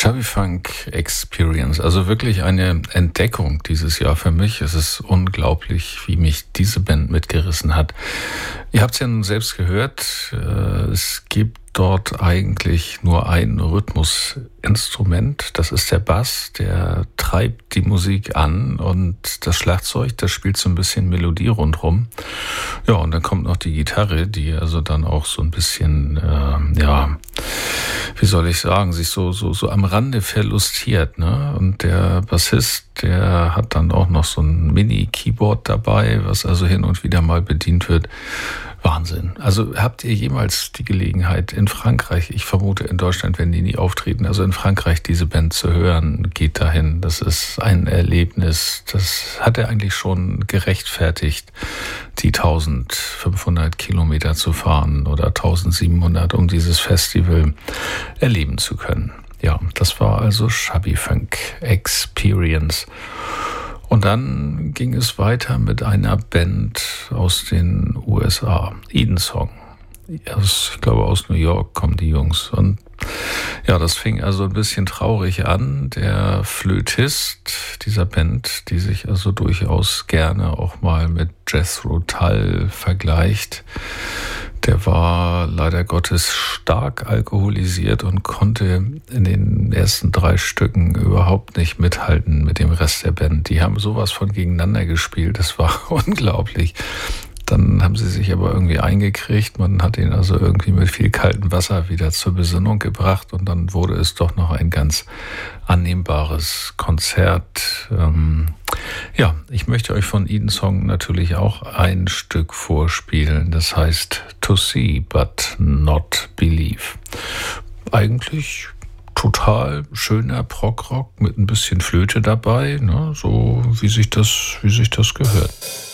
Chubby Funk Experience, also wirklich eine Entdeckung dieses Jahr für mich. Es ist unglaublich, wie mich diese Band mitgerissen hat. Ihr habt es ja nun selbst gehört, es gibt dort eigentlich nur ein Rhythmusinstrument, das ist der Bass, der treibt die Musik an und das Schlagzeug, das spielt so ein bisschen Melodie rundherum. Ja, und dann kommt noch die Gitarre, die also dann auch so ein bisschen, wie soll ich sagen, sich so am Rande verlustiert, ne? Und der Bassist, der hat dann auch noch so ein Mini-Keyboard dabei, was also hin und wieder mal bedient wird. Wahnsinn. Also habt ihr jemals die Gelegenheit in Frankreich, ich vermute in Deutschland werden die nie auftreten, also in Frankreich diese Band zu hören, geht dahin. Das ist ein Erlebnis, das hat er eigentlich schon gerechtfertigt, die 1500 Kilometer zu fahren oder 1700, um dieses Festival erleben zu können. Ja, das war also Chubby Funk Experience. Und dann ging es weiter mit einer Band aus den USA, Edensong. Ich glaube, aus New York kommen die Jungs. Und ja, das fing also ein bisschen traurig an. Der Flötist dieser Band, die sich also durchaus gerne auch mal mit Jethro Tull vergleicht, der war leider Gottes stark alkoholisiert und konnte in den ersten 3 Stücken überhaupt nicht mithalten mit dem Rest der Band. Die haben sowas von gegeneinander gespielt, das war unglaublich. Dann haben sie sich aber irgendwie eingekriegt. Man hat ihn also irgendwie mit viel kaltem Wasser wieder zur Besinnung gebracht und dann wurde es doch noch ein ganz annehmbares Konzert. Ich möchte euch von Edensong natürlich auch ein Stück vorspielen. Das heißt To See But Not Believe. Eigentlich total schöner Prog-Rock mit ein bisschen Flöte dabei, ne? So wie sich das gehört.